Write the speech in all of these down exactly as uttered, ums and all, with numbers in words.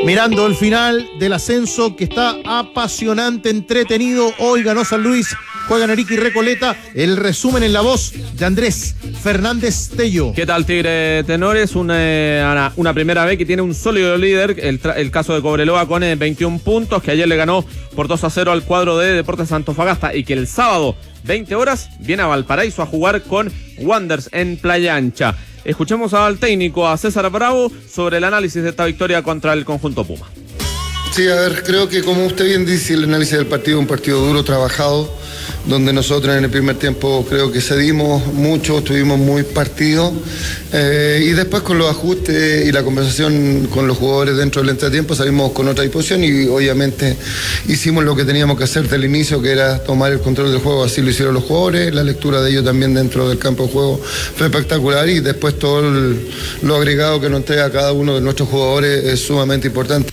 Mirando el final del ascenso que está apasionante, entretenido. Hoy ganó San Luis, juegan Arica y Recoleta. El resumen en la voz de Andrés Fernández Tello. ¿Qué tal, Tigre Tenores? Una, una primera vez que tiene un sólido líder, el, el caso de Cobreloa con veintiún puntos, que ayer le ganó por dos a cero al cuadro de Deportes Antofagasta y que el sábado, veinte horas, viene a Valparaíso a jugar con Wanderers en Playa Ancha. Escuchemos al técnico, a César Bravo, sobre el análisis de esta victoria contra el conjunto Puma. Sí, a ver, creo que como usted bien dice, el análisis del partido, un partido duro, trabajado, donde nosotros en el primer tiempo creo que cedimos mucho, estuvimos muy partidos, eh, y después con los ajustes y la conversación con los jugadores dentro del entretiempo salimos con otra disposición y obviamente hicimos lo que teníamos que hacer del inicio, que era tomar el control del juego. Así lo hicieron los jugadores, la lectura de ellos también dentro del campo de juego fue espectacular y después todo el, lo agregado que nos entrega cada uno de nuestros jugadores es sumamente importante.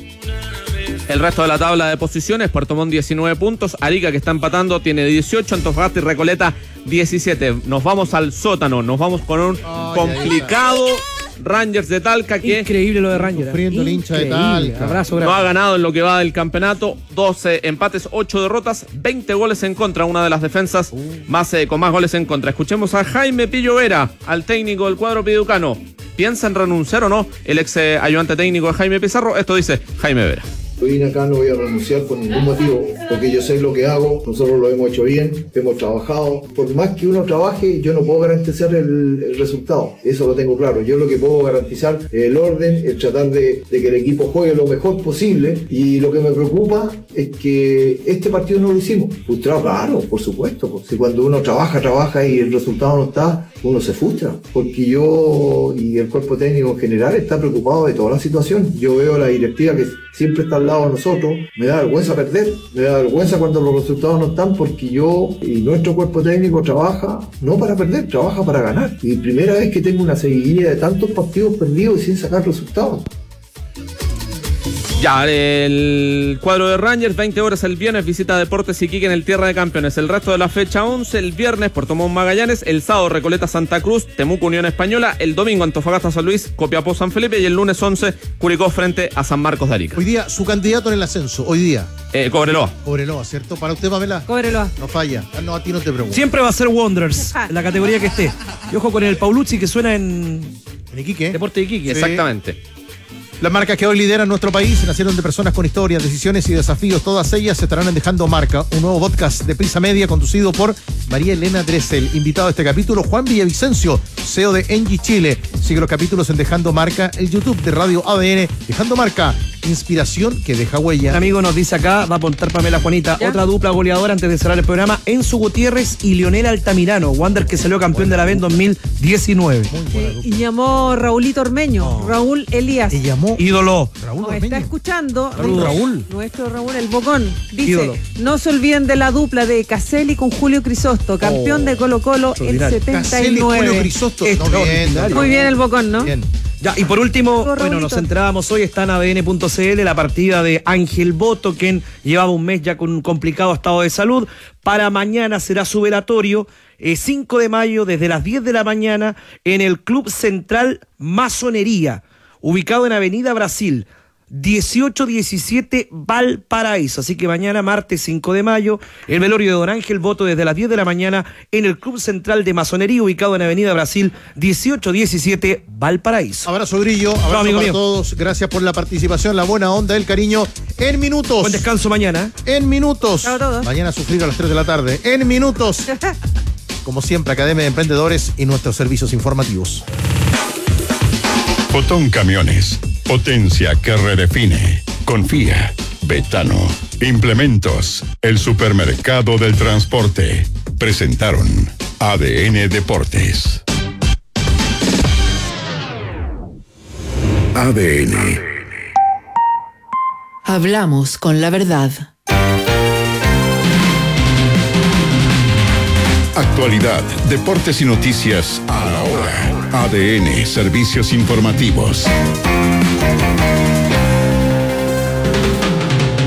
El resto de la tabla de posiciones, Puerto Montt diecinueve puntos, Arica que está empatando tiene dieciocho, Antofagasta y Recoleta diecisiete. Nos vamos al sótano, nos vamos con un oh, complicado Rangers de Talca que... Increíble lo de Rangers. Sufriendo el hincha de Talca. Abrazo, no ha ganado en lo que va del campeonato, doce empates, ocho derrotas, veinte goles en contra, una de las defensas uh. más eh, con más goles en contra. Escuchemos a Jaime Pillo Vera, al técnico del cuadro piducano. ¿Piensa en renunciar o no el ex eh, ayudante técnico de Jaime Pizarro? Esto dice Jaime Vera. Vine acá, no voy a renunciar por ningún motivo, porque yo sé lo que hago, nosotros lo hemos hecho bien, hemos trabajado. Por más que uno trabaje, yo no puedo garantizar el, el resultado, eso lo tengo claro. Yo lo que puedo garantizar es el orden, el tratar de, de que el equipo juegue lo mejor posible, y lo que me preocupa es que este partido no lo hicimos. Frustrado, claro, por supuesto, porque si cuando uno trabaja, trabaja y el resultado no está, uno se frustra, porque yo y el cuerpo técnico en general está preocupado de toda la situación. Yo veo a la directiva que siempre está al lado de nosotros, me da vergüenza perder, me da vergüenza cuando los resultados no están, porque yo y nuestro cuerpo técnico trabaja no para perder, trabaja para ganar. Y primera vez que tengo una seguidilla de tantos partidos perdidos y sin sacar resultados. Ya, el cuadro de Rangers, veinte horas el viernes, visita Deportes Iquique en el Tierra de Campeones. El resto de la fecha once, el viernes Puerto Montt Magallanes, el sábado Recoleta Santa Cruz, Temuco Unión Española, el domingo Antofagasta San Luis, Copiapó San Felipe y el lunes once Curicó frente a San Marcos de Arica. Hoy día, su candidato en el ascenso, hoy día. Eh, Cobreloa. Cobreloa, ¿cierto? Para usted, Pamela. Cobreloa. No falla. Ah, no, a ti no te pregunto. Siempre va a ser Wanderers, en la categoría que esté. Y ojo con el Paulucci que suena en... En Iquique. Deporte de Iquique. Sí. Exactamente. Las marcas que hoy lideran nuestro país nacieron de personas con historias, decisiones y desafíos. Todas ellas se estarán dejando marca. Un nuevo podcast de Prisa Media conducido por María Elena Dressel. Invitado a este capítulo, Juan Villavicencio, C E O de Engie Chile. Sigue los capítulos en Dejando Marca, el YouTube de Radio A D N. Dejando Marca, inspiración que deja huella. Un amigo nos dice acá, va a apuntar Pamela Juanita, ¿Ya? Otra dupla goleadora antes de cerrar el programa, Enzo Gutiérrez y Lionel Altamirano. Wander que salió campeón de la B en dos mil diecinueve. Eh, y llamó Raulito Ormeño, No. Raúl Elías. Y llamó Ídolo. Raúl Nos Ormeño. está escuchando. Saludos, Raúl. Nuestro Raúl El Bocón. Dice, Ídolo. no se olviden de la dupla de Caselli con Julio Crisosto, campeón Oh, de Colo Colo en extraordinario. setenta y Caselli, Julio nueve. Crisosto. No, Extraordinario. bien, Muy bien el Bocón, ¿no? Bien. Ya, y por último, Raulito. bueno, nos enterábamos hoy, está en A D N punto C L la partida de Ángel Boto, quien llevaba un mes ya con un complicado estado de salud. Para mañana será su velatorio, eh, cinco de mayo, desde las diez de la mañana, en el Club Central Masonería, ubicado en Avenida Brasil, dieciocho diecisiete Valparaíso. Así que mañana, martes cinco de mayo, el velorio de don Ángel Boto desde las diez de la mañana en el Club Central de Masonería, ubicado en Avenida Brasil, dieciocho diecisiete Valparaíso. Abrazo, Grillo. Abrazo amigo para mío. todos. Gracias por la participación, la buena onda, el cariño. En minutos. Buen descanso mañana. En minutos. Chao a todos. Mañana a sufrir a las tres de la tarde. En minutos. Como siempre, Academia de Emprendedores y nuestros servicios informativos. Fotón Camiones. Potencia que redefine. Confía. Betano. Implementos. El supermercado del transporte. Presentaron A D N Deportes. A D N. Hablamos con la verdad. Actualidad, deportes y noticias a la hora. A D N, servicios informativos.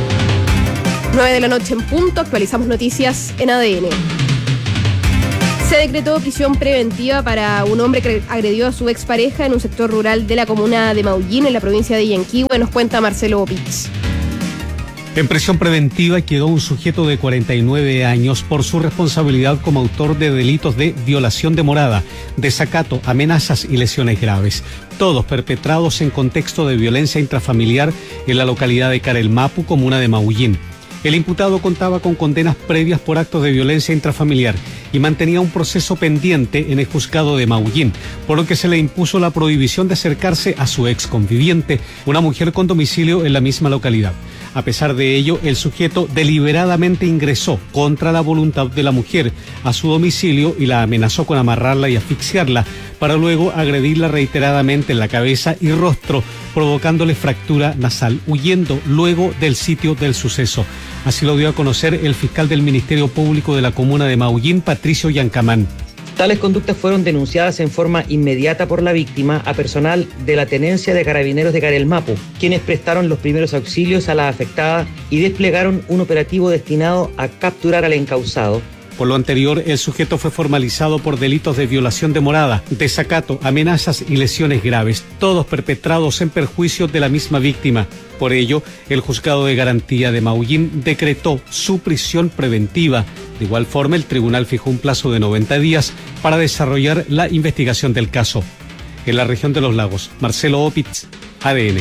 nueve de la noche en punto, actualizamos noticias en A D N. Se decretó prisión preventiva para un hombre que agredió a su expareja en un sector rural de la comuna de Maullín, en la provincia de Yanquihue. Nos cuenta Marcelo Opitz. En prisión preventiva quedó un sujeto de cuarenta y nueve años por su responsabilidad como autor de delitos de violación de morada, desacato, amenazas y lesiones graves, todos perpetrados en contexto de violencia intrafamiliar en la localidad de Carelmapu, comuna de Maullín. El imputado contaba con condenas previas por actos de violencia intrafamiliar y mantenía un proceso pendiente en el juzgado de Maullín, por lo que se le impuso la prohibición de acercarse a su ex conviviente, una mujer con domicilio en la misma localidad. A pesar de ello, el sujeto deliberadamente ingresó contra la voluntad de la mujer a su domicilio y la amenazó con amarrarla y asfixiarla, para luego agredirla reiteradamente en la cabeza y rostro, provocándole fractura nasal, huyendo luego del sitio del suceso. Así lo dio a conocer el fiscal del Ministerio Público de la comuna de Maullín, Patricio Yancamán. Tales conductas fueron denunciadas en forma inmediata por la víctima a personal de la Tenencia de Carabineros de Carelmapu, quienes prestaron los primeros auxilios a la afectada y desplegaron un operativo destinado a capturar al encausado. Por lo anterior, el sujeto fue formalizado por delitos de violación de morada, desacato, amenazas y lesiones graves, todos perpetrados en perjuicio de la misma víctima. Por ello, el Juzgado de Garantía de Maullín decretó su prisión preventiva. De igual forma, el tribunal fijó un plazo de noventa días para desarrollar la investigación del caso. En la región de Los Lagos, Marcelo Opitz, A D N.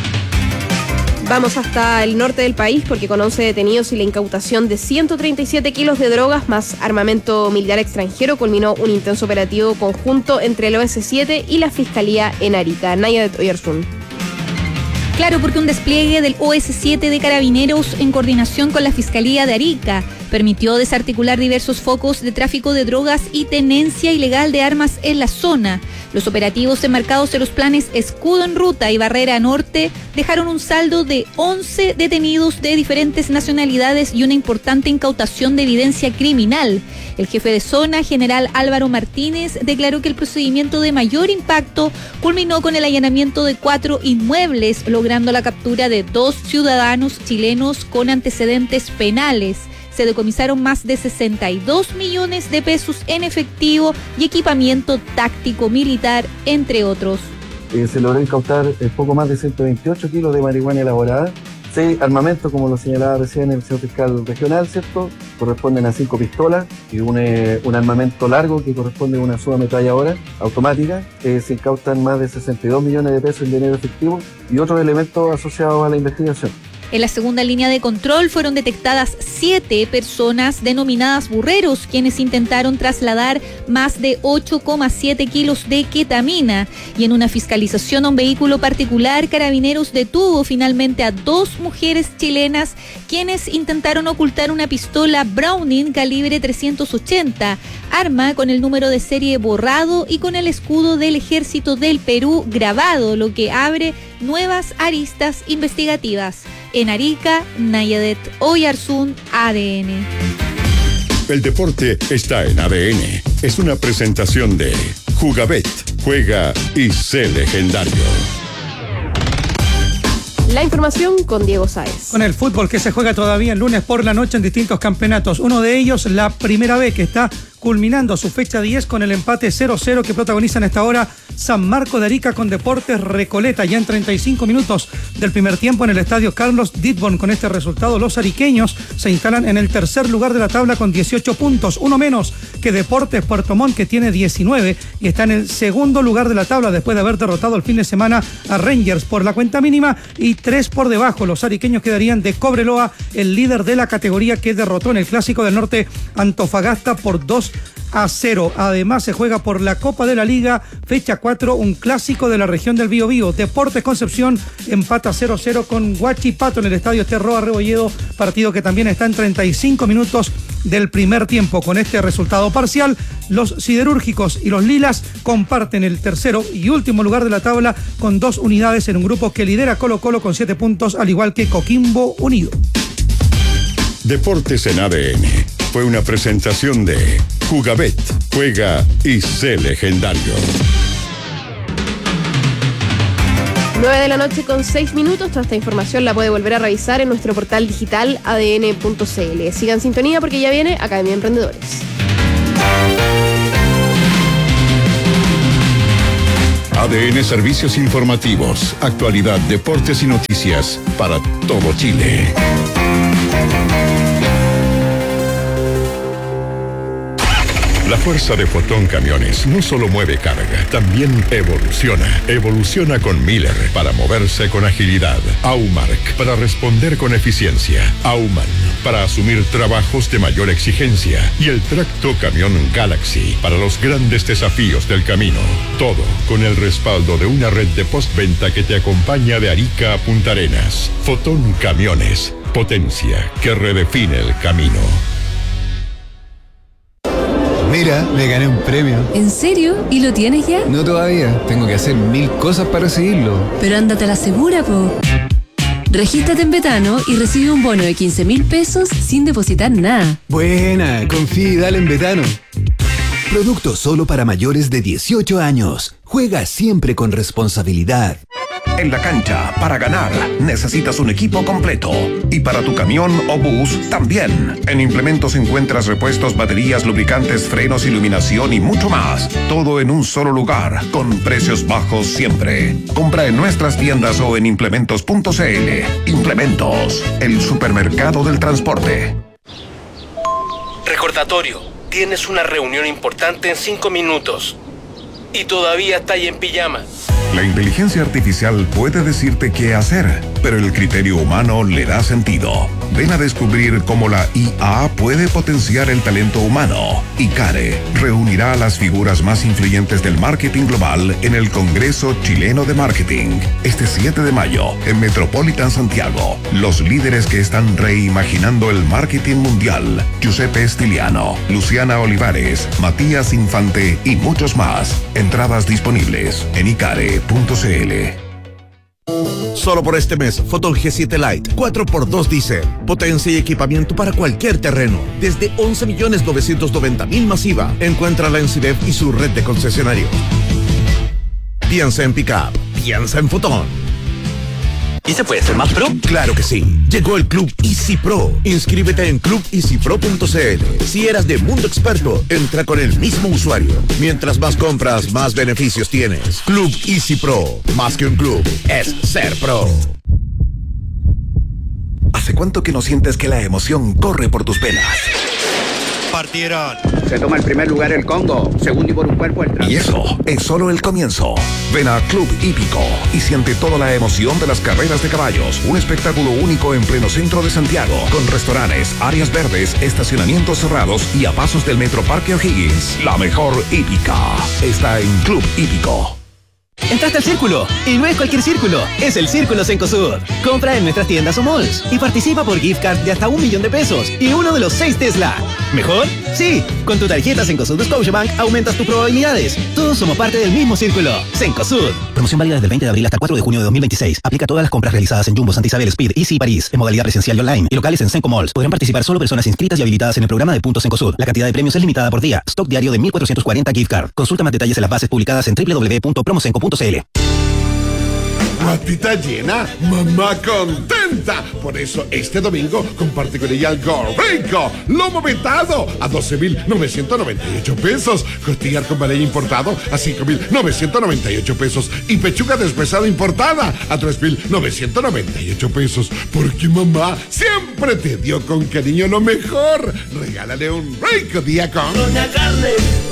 Vamos hasta el norte del país porque con once detenidos y la incautación de ciento treinta y siete kilos de drogas más armamento militar extranjero culminó un intenso operativo conjunto entre el O S siete y la Fiscalía en Arica. Naya de Oyarzún. Claro, porque un despliegue del O S siete de Carabineros en coordinación con la Fiscalía de Arica permitió desarticular diversos focos de tráfico de drogas y tenencia ilegal de armas en la zona. Los operativos enmarcados en los planes Escudo en Ruta y Barrera Norte dejaron un saldo de once detenidos de diferentes nacionalidades y una importante incautación de evidencia criminal. El jefe de zona, general Álvaro Martínez, declaró que el procedimiento de mayor impacto culminó con el allanamiento de cuatro inmuebles, logrando la captura de dos ciudadanos chilenos con antecedentes penales. Se decomisaron más de sesenta y dos millones de pesos en efectivo y equipamiento táctico militar, entre otros. Eh, se logró incautar eh, poco más de ciento veintiocho kilos de marihuana elaborada, seis armamentos, como lo señalaba recién el señor fiscal regional, ¿cierto? Corresponden a cinco pistolas y un, eh, un armamento largo que corresponde a una subametralladora automática. Eh, se incautan más de sesenta y dos millones de pesos en dinero efectivo y otros elementos asociados a la investigación. En la segunda línea de control fueron detectadas siete personas denominadas burreros, quienes intentaron trasladar más de ocho coma siete kilos de ketamina. Y en una fiscalización a un vehículo particular, Carabineros detuvo finalmente a dos mujeres chilenas, quienes intentaron ocultar una pistola Browning calibre trescientos ochenta, arma con el número de serie borrado y con el escudo del Ejército del Perú grabado, lo que abre nuevas aristas investigativas. En Arica, Nayadet Oyarzún, A D N. El deporte está en A D N. Es una presentación de Jugabet. Juega y sé legendario. La información con Diego Sáez. Con el fútbol que se juega todavía el lunes por la noche en distintos campeonatos. Uno de ellos, la Primera B, que está culminando su fecha diez con el empate cero cero que protagonizan a esta hora San Marco de Arica con Deportes Recoleta. Ya en treinta y cinco minutos del primer tiempo en el estadio Carlos Ditborn. Con este resultado, los ariqueños se instalan en el tercer lugar de la tabla con dieciocho puntos, uno menos que Deportes Puerto Montt, que tiene diecinueve y está en el segundo lugar de la tabla después de haber derrotado el fin de semana a Rangers por la cuenta mínima, y tres por debajo. Los ariqueños quedarían de Cobreloa, el líder de la categoría, que derrotó en el Clásico del Norte Antofagasta por dos a cero. Además, se juega por la Copa de la Liga, fecha cuatro, un clásico de la región del Biobío. Deportes Concepción empata cero cero con Huachipato en el estadio Terroa Rebolledo, partido que también está en treinta y cinco minutos del primer tiempo. Con este resultado parcial, los siderúrgicos y los lilas comparten el tercero y último lugar de la tabla con dos unidades en un grupo que lidera Colo Colo con siete puntos, al igual que Coquimbo Unido. Deportes en A D N fue una presentación de Jugabet. Juega y sé legendario. nueve de la noche con seis minutos. Toda esta información la puede volver a revisar en nuestro portal digital A D N punto C L. Sigan en sintonía porque ya viene Academia de Emprendedores. A D N Servicios Informativos, actualidad, deportes y noticias para todo Chile. La fuerza de Fotón Camiones no solo mueve carga, también evoluciona. Evoluciona con Miller para moverse con agilidad. Aumark para responder con eficiencia. Auman para asumir trabajos de mayor exigencia. Y el tracto camión Galaxy para los grandes desafíos del camino. Todo con el respaldo de una red de postventa que te acompaña de Arica a Punta Arenas. Fotón Camiones, potencia que redefine el camino. Mira, me gané un premio. ¿En serio? ¿Y lo tienes ya? No todavía. Tengo que hacer mil cosas para recibirlo. Pero ándate a la segura, po. Regístrate en Betano y recibe un bono de quince mil pesos sin depositar nada. Buena, confía y dale en Betano. Producto solo para mayores de dieciocho años. Juega siempre con responsabilidad. En la cancha, para ganar, necesitas un equipo completo. Y para tu camión o bus, también. En Implementos encuentras repuestos, baterías, lubricantes, frenos, iluminación y mucho más. Todo en un solo lugar, con precios bajos siempre. Compra en nuestras tiendas o en implementos punto c l. Implementos, el supermercado del transporte. Recordatorio, tienes una reunión importante en cinco minutos. Y todavía está ahí en pijama. La inteligencia artificial puede decirte qué hacer, pero el criterio humano le da sentido. Ven a descubrir cómo la I A puede potenciar el talento humano. ICARE reunirá a las figuras más influyentes del marketing global en el Congreso Chileno de Marketing. Este siete de mayo, en Metropolitan Santiago, los líderes que están reimaginando el marketing mundial. Giuseppe Stiliano, Luciana Olivares, Matías Infante y muchos más. Entradas disponibles en icare punto c l. Solo por este mes, Fotón G siete Lite cuatro por dos diésel. Potencia y equipamiento para cualquier terreno. Desde once millones novecientos noventa mil masiva. Encuéntrala en Cidef y su red de concesionarios. Piensa en Pickup. Piensa en Fotón. ¿Y se puede ser más pro? Claro que sí. Llegó el Club Easy Pro. Inscríbete en club easy pro punto c l. Si eras de Mundo Experto, entra con el mismo usuario. Mientras más compras, más beneficios tienes. Club Easy Pro. Más que un club, es ser pro. ¿Hace cuánto que no sientes que la emoción corre por tus venas? Partieron. Se toma el primer lugar el Congo, segundo y por un cuerpo el Y eso es solo el comienzo. Ven a Club Hípico y siente toda la emoción de las carreras de caballos. Un espectáculo único en pleno centro de Santiago, con restaurantes, áreas verdes, estacionamientos cerrados y a pasos del Metro Parque O'Higgins. La mejor hípica está en Club Hípico. Entraste al círculo, y no es cualquier círculo, es el Círculo Cencosud. Compra en nuestras tiendas o malls y participa por gift card de hasta un millón de pesos y uno de los seis Tesla. ¿Mejor? Sí, con tu tarjeta Cencosud de Scotiabank aumentas tus probabilidades. Todos somos parte del mismo círculo. Cencosud. Promoción válida desde el veinte de abril hasta el cuatro de junio de dos mil veintiséis. Aplica a todas las compras realizadas en Jumbo, Santa Isabel, Speed, Easy y París, en modalidad presencial y online, y locales en Cenco Malls. Podrán participar solo personas inscritas y habilitadas en el programa de Puntos Cencosud. La cantidad de premios es limitada por día. Stock diario de mil cuatrocientos cuarenta gift card. Consulta más detalles en las bases publicadas en doble u doble u doble u punto promocenco punto c l. Guatita llena, mamá contenta. Por eso este domingo comparte con ella algo rico. Lomo vetado a doce mil novecientos noventa y ocho pesos. Costillar con ballet importado a cinco mil novecientos noventa y ocho pesos. Y pechuga deshuesada importada a tres mil novecientos noventa y ocho pesos. Porque mamá siempre te dio con cariño lo mejor. Regálale un rico día con Doña Carne.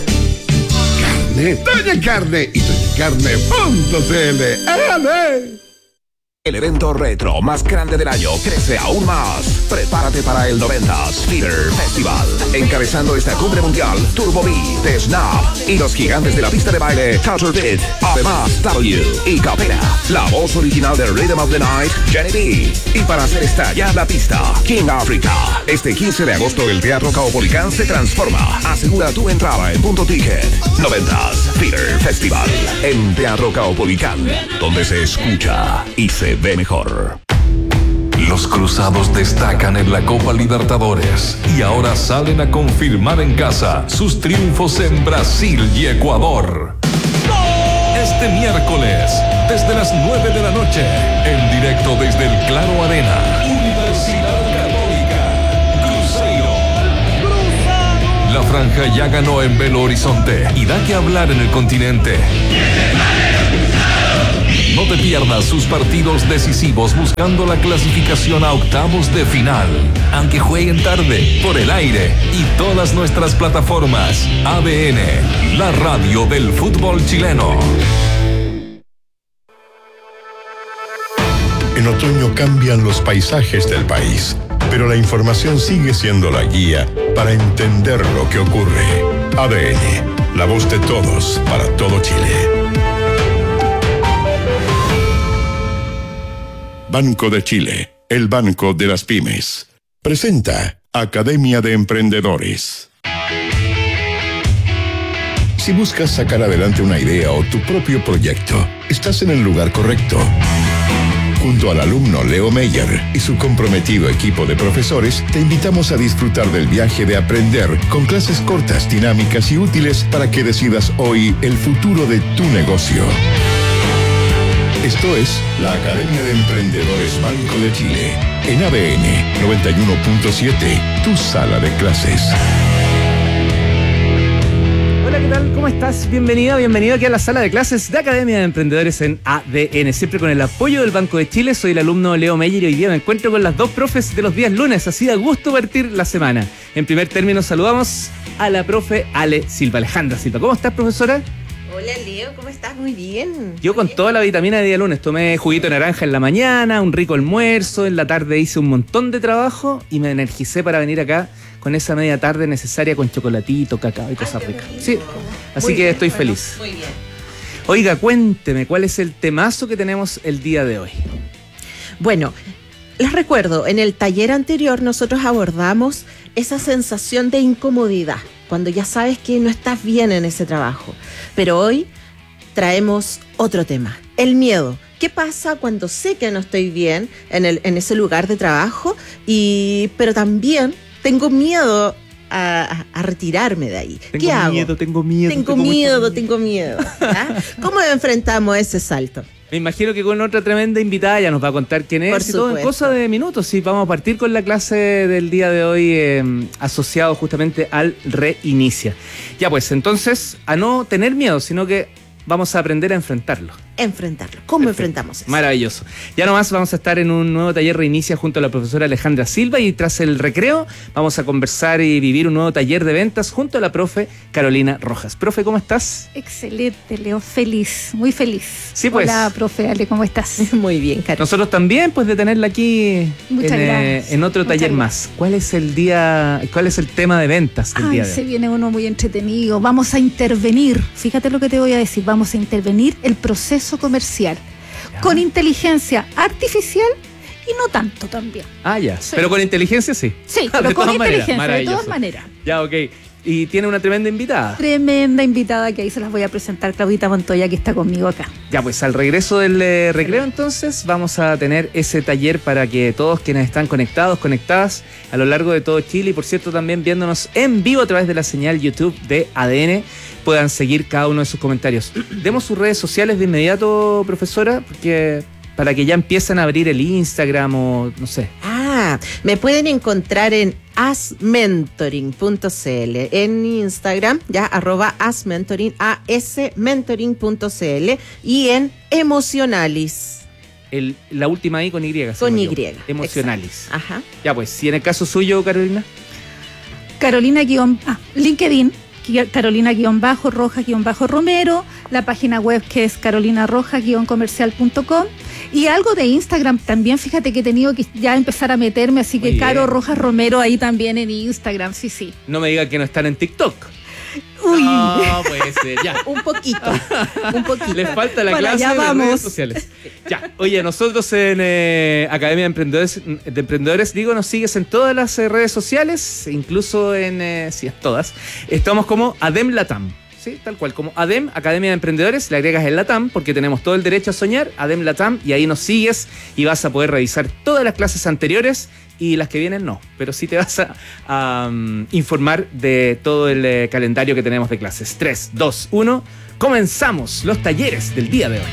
Doña Carne y doña carne punto c l. ¡Éale! El evento retro más grande del año crece aún más. Prepárate para el noventas Theater Festival. Encabezando esta cumbre mundial, Turbo B, The Snap y los gigantes de la pista de baile, Culture Beat, además W y Capela. La voz original de Rhythm of the Night, Jenny B. Y para hacer estallar la pista, King Africa. Este quince de agosto el Teatro Caupolicán se transforma. Asegura tu entrada en Punto Ticket. noventas Theater Festival en Teatro Caupolicán, donde se escucha y se ve mejor. Los cruzados destacan en la Copa Libertadores y ahora salen a confirmar en casa sus triunfos en Brasil y Ecuador. Este miércoles, desde las nueve de la noche, en directo desde el Claro Arena, Universidad Católica, Cruzeiro. La franja ya ganó en Belo Horizonte y da que hablar en el continente. No te pierdas sus partidos decisivos buscando la clasificación a octavos de final. Aunque jueguen tarde, por el aire y todas nuestras plataformas. A D N, la radio del fútbol chileno. En otoño cambian los paisajes del país, pero la información sigue siendo la guía para entender lo que ocurre. A D N, la voz de todos para todo Chile. Banco de Chile, el banco de las pymes. Presenta Academia de Emprendedores. Si buscas sacar adelante una idea o tu propio proyecto, estás en el lugar correcto. Junto al alumno Leo Meyer y su comprometido equipo de profesores, te invitamos a disfrutar del viaje de aprender con clases cortas, dinámicas y útiles para que decidas hoy el futuro de tu negocio. Esto es la Academia de Emprendedores Banco de Chile, en A D N noventa y uno punto siete, tu sala de clases. Hola, ¿qué tal? ¿Cómo estás? Bienvenido, bienvenido aquí a la sala de clases de Academia de Emprendedores en A D N, siempre con el apoyo del Banco de Chile. Soy el alumno Leo Meyer y hoy día me encuentro con las dos profes de los días lunes, así da gusto partir la semana. En primer término saludamos a la profe Ale Silva, Alejandra Silva. ¿Cómo estás, profesora? Hola Leo, ¿cómo estás? Muy bien. Yo con toda la vitamina de día lunes tomé juguito de naranja en la mañana, un rico almuerzo, en la tarde hice un montón de trabajo y me energicé para venir acá con esa media tarde necesaria con chocolatito, cacao y cosas ricas. Sí, así Muy que bien, estoy bueno, feliz. Muy bien. Oiga, cuénteme, ¿cuál es el temazo que tenemos el día de hoy? Bueno, les recuerdo, en el taller anterior nosotros abordamos esa sensación de incomodidad, cuando ya sabes que no estás bien en ese trabajo. Pero hoy traemos otro tema, el miedo. ¿Qué pasa cuando sé que no estoy bien en, el, en ese lugar de trabajo, y, pero también tengo miedo a, a retirarme de ahí? Tengo ¿Qué hago? miedo, tengo miedo. Tengo, tengo miedo, tengo miedo. ¿Ah? ¿Cómo enfrentamos ese salto? Me imagino que con otra tremenda invitada ya nos va a contar quién es. Por y todo en cosa de minutos. Sí, vamos a partir con la clase del día de hoy eh, asociado justamente al Reinicia. Ya pues, entonces, a no tener miedo, sino que vamos a aprender a enfrentarlo. Enfrentarlo. ¿Cómo Perfecto. enfrentamos eso? Maravilloso. Ya nomás vamos a estar en un nuevo taller Reinicia junto a la profesora Alejandra Silva, y tras el recreo vamos a conversar y vivir un nuevo taller de ventas junto a la profe Carolina Rojas. Profe, ¿cómo estás? Excelente, Leo. Feliz, muy feliz. Sí, pues. Hola, profe Ale, ¿cómo estás? Muy bien, Carolina. Nosotros también, pues, de tenerla aquí Muchas en, gracias. Eh, en otro Muchas taller gracias. más. ¿Cuál es el día, cuál es el tema de ventas del Ay, día de se hoy? viene uno muy entretenido. Vamos a intervenir, fíjate lo que te voy a decir, vamos a intervenir el proceso comercial ya. con inteligencia artificial y no tanto también. Ah, ya. Sí. Pero con inteligencia sí. Sí, pero con inteligencia, maneras. de todas maneras. Ya, ok. Y tiene una tremenda invitada. Tremenda invitada que ahí se las voy a presentar, Claudita Montoya, que está conmigo acá. Ya, pues al regreso del eh, recreo entonces vamos a tener ese taller para que todos quienes están conectados, conectadas a lo largo de todo Chile, y por cierto también viéndonos en vivo a través de la señal YouTube de A D N, puedan seguir cada uno de sus comentarios. Demos sus redes sociales de inmediato, profesora, porque para que ya empiecen a abrir el Instagram o no sé. Ah, me pueden encontrar en asmentoring punto c l, en Instagram, ya, arroba asmentoring, asmentoring punto c l, y en Emocionalis. El, la última I con Y. Con Y. Emocionalis. Exacto. Ajá. Ya, pues, y en el caso suyo, Carolina. Carolina guión, ah, LinkedIn, Carolina guión bajo, Roja guión bajo Romero, la página web que es carolina roja guión comercial punto com, y algo de Instagram también. Fíjate que he tenido que ya empezar a meterme, así que Caro Rojas Romero ahí también en Instagram, sí, sí. No me diga que no están en TikTok. Uy. No, puede ser, ya. Un poquito, un poquito. Les falta la bueno, clase ya de vamos. redes sociales. Ya, oye, nosotros en eh, Academia de Emprendedores, de Emprendedores, digo, nos sigues en todas las eh, redes sociales, incluso en, eh, sí, en todas. Estamos como Adem Latam. Sí, tal cual, como Adem, Academia de Emprendedores, le agregas el Latam porque tenemos todo el derecho a soñar, Adem Latam, y ahí nos sigues y vas a poder revisar todas las clases anteriores, y las que vienen no, pero sí te vas a, a um, informar de todo el eh, calendario que tenemos de clases. tres, dos, uno, comenzamos los talleres del día de hoy.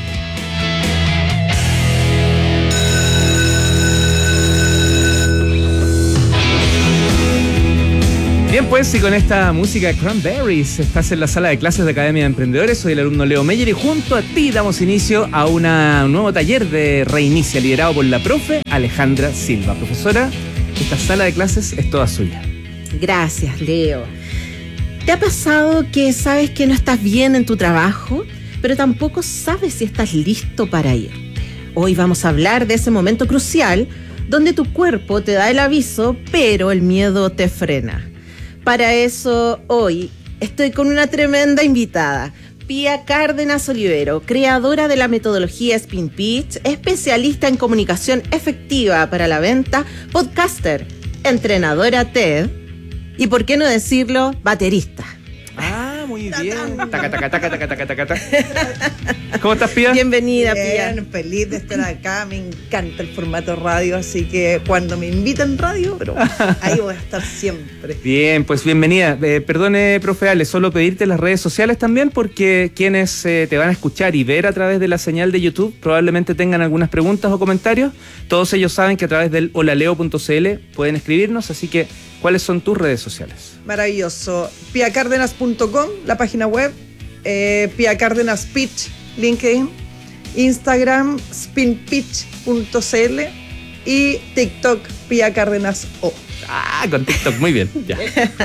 Bien, pues, y con esta música Cranberries, estás en la sala de clases de Academia de Emprendedores. Soy el alumno Leo Meyer y junto a ti damos inicio a una, un nuevo taller de Reinicia, liderado por la profe Alejandra Silva. Profesora, esta sala de clases es toda suya. Gracias, Leo. ¿Te ha pasado que sabes que no estás bien en tu trabajo, pero tampoco sabes si estás listo para irte? Hoy vamos a hablar de ese momento crucial donde tu cuerpo te da el aviso, pero el miedo te frena. Para eso, hoy estoy con una tremenda invitada, Pía Cárdenas Olivero, creadora de la metodología Spin Pitch, especialista en comunicación efectiva para la venta, podcaster, entrenadora TED y, por qué no decirlo, baterista. Ah, muy bien. Taca, taca, taca, taca, taca, taca, taca. ¿Cómo estás, Pía? Bienvenida, Bien, Pía. feliz de estar acá. Me encanta el formato radio, así que cuando me invitan radio, pero ahí voy a estar siempre. Bien, pues bienvenida. Eh, perdone, profe Ale, solo pedirte las redes sociales también, porque quienes eh, te van a escuchar y ver a través de la señal de YouTube probablemente tengan algunas preguntas o comentarios. Todos ellos saben que a través del holaleo punto cl pueden escribirnos, así que ¿cuáles son tus redes sociales? Maravilloso. pia cárdenas punto com, la página web, eh, Pía Cárdenas Pitch, LinkedIn, Instagram, spin pitch punto cl y TikTok, Pía Cárdenas O. Ah, con TikTok, muy bien. Ya.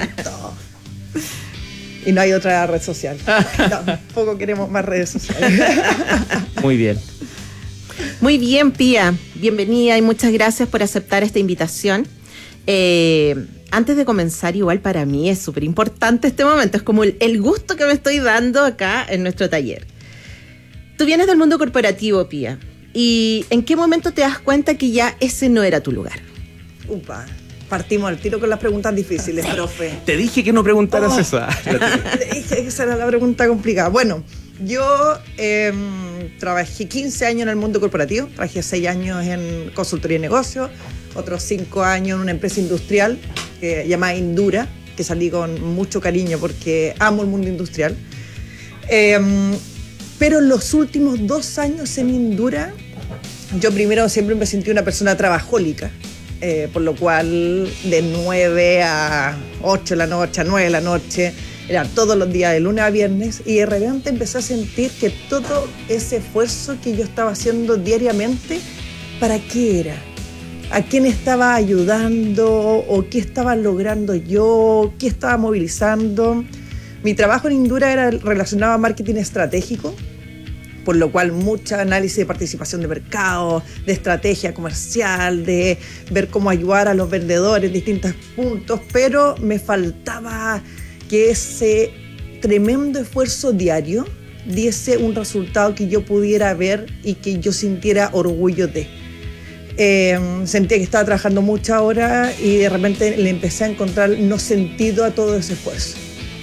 Y no hay otra red social. Tampoco queremos más redes sociales. Muy bien. Muy bien, Pía. Bienvenida y muchas gracias por aceptar esta invitación. Eh, antes de comenzar, igual para mí es súper importante este momento, es como el, el gusto que me estoy dando acá en nuestro taller. Tú vienes del mundo corporativo, Pía, ¿y en qué momento te das cuenta que ya ese no era tu lugar? Upa, partimos al tiro con las preguntas difíciles, profe. Te dije que no preguntaras Oh. eso. Te dije que esa era la pregunta complicada. Bueno, yo eh, trabajé quince años en el mundo corporativo, trabajé seis años en consultoría de negocios, otros cinco años en una empresa industrial que llamada Indura, que salí con mucho cariño porque amo el mundo industrial. Eh, pero en los últimos dos años en Indura, yo primero siempre me sentí una persona trabajólica, eh, por lo cual de nueve a ocho de la noche, a nueve de la noche, era todos los días de lunes a viernes, y de repente empecé a sentir que todo ese esfuerzo que yo estaba haciendo diariamente, ¿para qué era? ¿A quién estaba ayudando? ¿O qué estaba logrando yo? ¿Qué estaba movilizando? Mi trabajo en Indura era relacionado a marketing estratégico, por lo cual mucho análisis de participación de mercado, de estrategia comercial, de ver cómo ayudar a los vendedores en distintos puntos, pero me faltaba que ese tremendo esfuerzo diario diese un resultado que yo pudiera ver y que yo sintiera orgullo de. Eh, sentía que estaba trabajando muchas horas y de repente le empecé a encontrar no sentido a todo ese esfuerzo.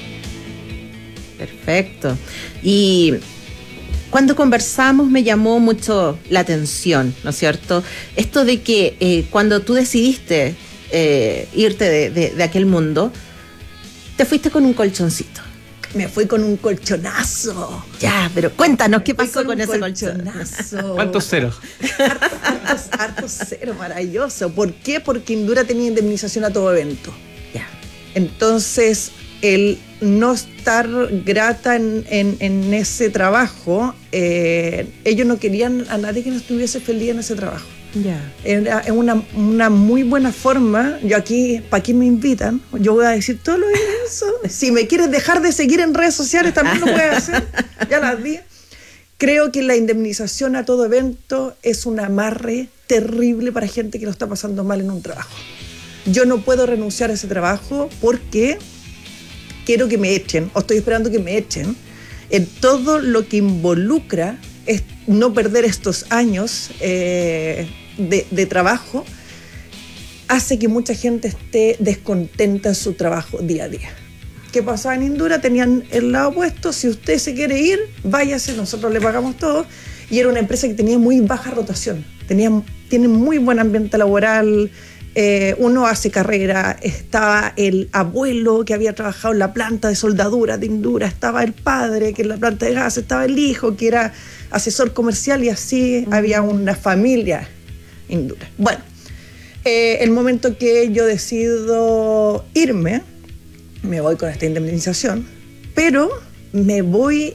Perfecto. Y cuando conversamos me llamó mucho la atención, ¿no es cierto? Esto de que eh, cuando tú decidiste eh, irte de, de, de aquel mundo, te fuiste con un colchoncito. Me fui con un colchonazo. Ya, pero cuéntanos qué pasó con, con ese colchonazo. ¿Cuántos ceros? Hartos, hartos ceros, maravilloso. ¿Por qué? Porque Indura tenía indemnización a todo evento. Ya. Entonces, el no estar grata en, en, en ese trabajo, eh, ellos no querían a nadie que no estuviese feliz en ese trabajo. Ya. Era una, una muy buena forma. Yo aquí, ¿para qué me invitan? Yo voy a decir todo lo que eso. Si me quieres dejar de seguir en redes sociales, también lo puedes hacer. Ya las di. Creo que la indemnización a todo evento es un amarre terrible para gente que lo está pasando mal en un trabajo. Yo no puedo renunciar a ese trabajo porque quiero que me echen, o estoy esperando que me echen, en todo lo que involucra es no perder estos años eh, de, de trabajo, hace que mucha gente esté descontenta en su trabajo día a día. ¿Qué pasaba en Indura? Tenían el lado opuesto: si usted se quiere ir, váyase, nosotros le pagamos todo. Y era una empresa que tenía muy baja rotación, tenía, tiene muy buen ambiente laboral. Eh, uno hace carrera, estaba el abuelo que había trabajado en la planta de soldadura de Indura, estaba el padre que en la planta de gas, estaba el hijo que era asesor comercial, y así uh-huh. había una familia Indura. Bueno, eh, el momento que yo decido irme, me voy con esta indemnización, pero me voy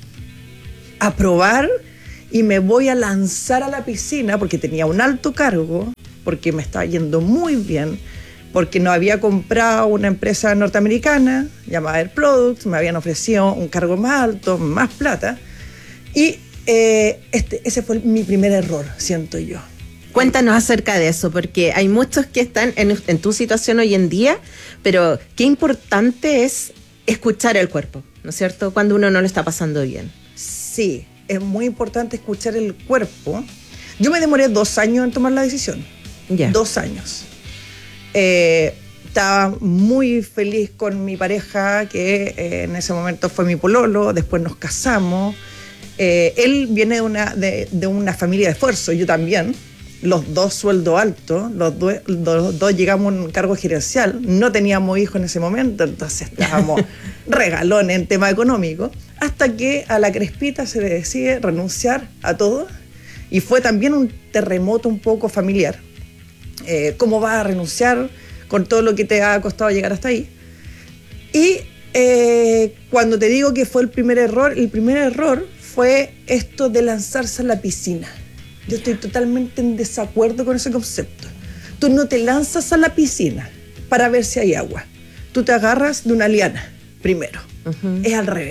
a probar y me voy a lanzar a la piscina porque tenía un alto cargo, porque me estaba yendo muy bien, porque no había comprado una empresa norteamericana llamada Air Products, me habían ofrecido un cargo más alto, más plata, y eh, este, ese fue mi primer error, siento yo. Cuéntanos acerca de eso, porque hay muchos que están en, en tu situación hoy en día, pero qué importante es escuchar el cuerpo, ¿no es cierto?, cuando uno no lo está pasando bien. Sí, es muy importante escuchar el cuerpo. Yo me demoré dos años en tomar la decisión. Yeah. Dos años. Eh, estaba muy feliz con mi pareja, que eh, en ese momento fue mi pololo, después nos casamos. Eh, él viene de una, de, de una familia de esfuerzo, yo también. Los dos sueldo alto, los, do, los dos llegamos a un cargo gerencial, no teníamos hijos en ese momento, entonces estábamos regalones en tema económico, hasta que a la Crespita se le decide renunciar a todo, y fue también un terremoto un poco familiar. Eh, ¿Cómo vas a renunciar con todo lo que te ha costado llegar hasta ahí? Y eh, cuando te digo que fue el primer error, el primer error fue esto de lanzarse a la piscina. Yo estoy totalmente en desacuerdo con ese concepto. Tú no te lanzas a la piscina para ver si hay agua. Tú te agarras de una liana primero. Uh-huh. Es al revés.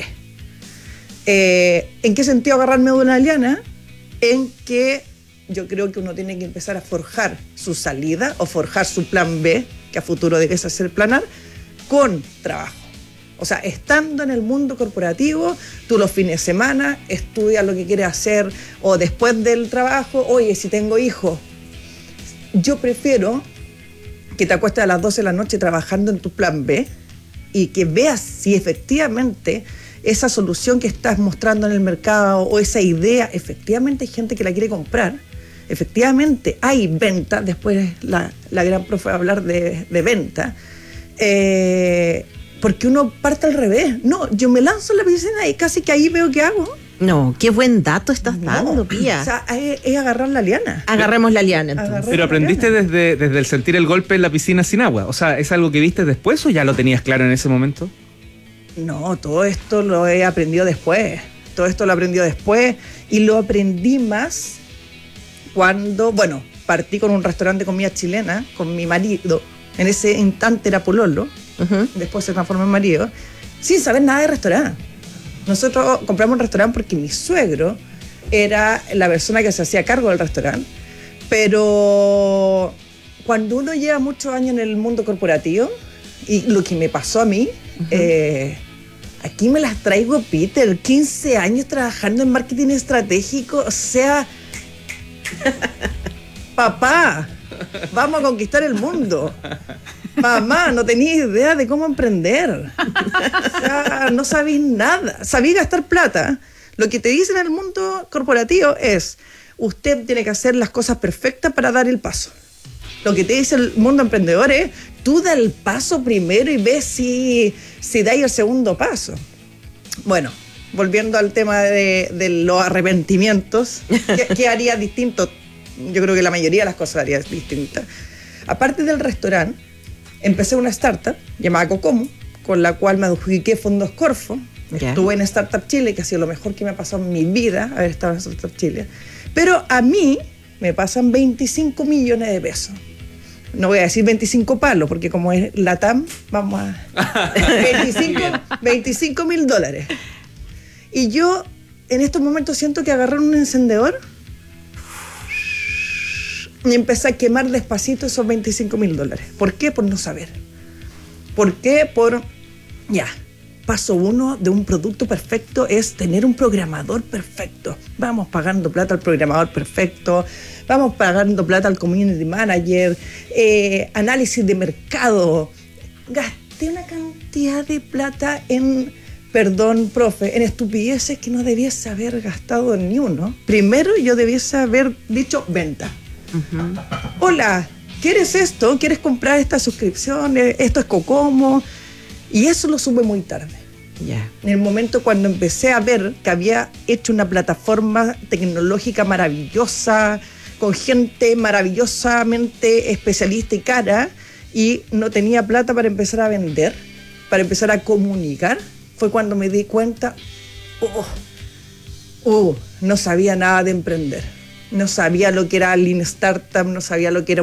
Eh, ¿En qué sentido agarrarme de una liana? En que yo creo que uno tiene que empezar a forjar su salida o forjar su plan B, que a futuro debe ser el plan A, con trabajo. O sea, estando en el mundo corporativo, tú los fines de semana estudias lo que quieres hacer, o después del trabajo, oye, si tengo hijos. Yo prefiero que te acuestes a las doce de la noche trabajando en tu plan B y que veas si efectivamente esa solución que estás mostrando en el mercado o esa idea, efectivamente hay gente que la quiere comprar, efectivamente hay venta, después la, la gran profe va a hablar de, de venta, eh, porque uno parte al revés. No, yo me lanzo en la piscina y casi que ahí veo qué hago. No, qué buen dato estás no, dando, Pía. O sea, es, es agarrar la liana. Agarremos la liana, entonces. Agarremos Pero aprendiste desde, desde el sentir el golpe en la piscina sin agua. O sea, ¿es algo que viste después o ya lo tenías claro en ese momento? No, todo esto lo he aprendido después. Todo esto lo he aprendido después y lo aprendí más cuando, bueno, partí con un restaurante de comida chilena con mi marido. En ese instante era pololo. Uh-huh. Después se transformó en marido, sin saber nada de restaurante. Nosotros compramos un restaurante porque mi suegro era la persona que se hacía cargo del restaurante, pero cuando uno lleva muchos años en el mundo corporativo, y lo que me pasó a mí, uh-huh. eh, aquí me las traigo, Peter, quince años trabajando en marketing estratégico, o sea, papá, vamos a conquistar el mundo. Mamá, no tenía idea de cómo emprender. O sea, no sabía nada. Sabía gastar plata. Lo que te dicen en el mundo corporativo es, usted tiene que hacer las cosas perfectas para dar el paso. Lo que te dice el mundo emprendedor es, tú da el paso primero y ves si, si da el segundo paso. Bueno, volviendo al tema de, de los arrepentimientos, ¿qué, qué haría distinto? Yo creo que la mayoría de las cosas haría distintas. Aparte del restaurante, empecé una startup llamada Cocomo, con la cual me adjudiqué fondos Corfo. Yeah. Estuve en Startup Chile, que ha sido lo mejor que me ha pasado en mi vida, haber estado en Startup Chile. Pero a mí me pasan veinticinco millones de pesos. No voy a decir veinticinco palos, porque como es Latam, vamos a... veinticinco mil dólares. Y yo en estos momentos siento que agarrar un encendedor y empecé a quemar despacito esos veinticinco mil dólares. ¿Por qué? Por no saber. ¿Por qué? Por... Ya, paso uno de un producto perfecto es tener un programador perfecto. Vamos pagando plata al programador perfecto, vamos pagando plata al community manager, eh, análisis de mercado. Gasté una cantidad de plata en... Perdón, profe, en estupideces que no debiese haber gastado ni uno. Primero yo debiese haber dicho venta. Uh-huh. Hola, ¿quieres esto? ¿Quieres comprar esta suscripción? Esto es Cocomo. Y eso lo supe muy tarde. Yeah. En el momento cuando empecé a ver que había hecho una plataforma tecnológica maravillosa, con gente maravillosamente especialista y cara, y no tenía plata para empezar a vender, para empezar a comunicar, fue cuando me di cuenta, oh, oh, no sabía nada de emprender. No sabía lo que era Lean Startup, no sabía lo que era